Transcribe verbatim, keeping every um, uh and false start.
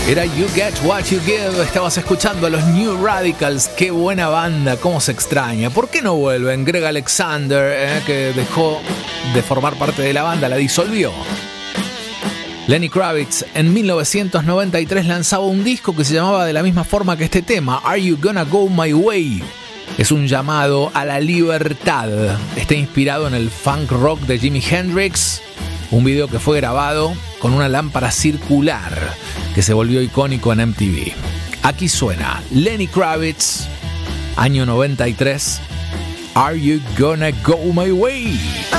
Era You Get What You Give. Estabas escuchando a los New Radicals. Qué buena banda, cómo se extraña. ¿Por qué no vuelven? Greg Alexander, eh, que dejó de formar parte de la banda, la disolvió. Lenny Kravitz en mil novecientos noventa y tres lanzaba un disco que se llamaba de la misma forma que este tema, Are You Gonna Go My Way? Es un llamado a la libertad. Está inspirado en el funk rock de Jimi Hendrix, un video que fue grabado con una lámpara circular que se volvió icónico en M T V. Aquí suena Lenny Kravitz, año noventa y tres, Are You Gonna Go My Way?